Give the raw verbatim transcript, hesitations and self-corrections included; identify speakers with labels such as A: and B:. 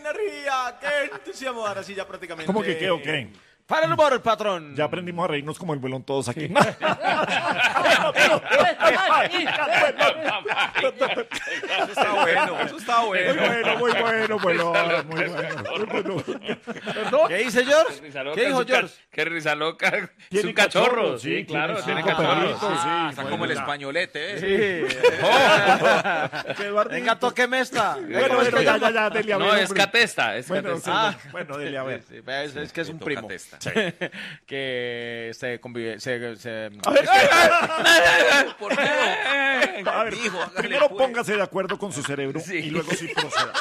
A: energía, qué entusiasmo. Ahora sí ya prácticamente.
B: ¿Cómo que qué o qué?
A: Para el humor, patrón.
B: Ya aprendimos a reírnos como el vuelón todos aquí.
C: Eso está bueno, eso está
B: Muy
C: bueno.
B: bueno, muy bueno, bueno, muy bueno. ¿Perdón?
A: ¿Qué dice George?
C: Risa loca,
A: ¿Qué dijo
C: es un ca-
A: George?
C: Qué risa loca. Es
B: Tiene
C: un cachorro,
B: cachorro,
C: sí,
B: sí,
C: claro,
B: tiene
C: tiene
B: cinco
C: cachorros.
B: perritos, sí,
C: Ah, está
B: bueno,
C: como el
B: ya.
C: españolete, ¿eh?
A: Sí.
B: Que Eduardito.
A: Venga, toqueme esta.
B: Bueno,
A: ¿Cómo es
B: bueno,
A: que
B: ya,
A: llama?
B: ya, ya, dele a ver.
C: No, es
B: hombre.
C: catesta, es
B: Bueno,
C: catesta.
B: sí,
A: Ah.
B: bueno, dele a ver.
A: Sí, es, es que es un
C: Toca
A: primo.
C: testa.
A: Que se convive. Se, se-
B: A ver,
C: ¿Por qué?
B: a ver,
C: Dijo, hágale
B: primero
C: pues.
B: póngase de acuerdo con su cerebro
C: Sí.
B: y luego sí proceda.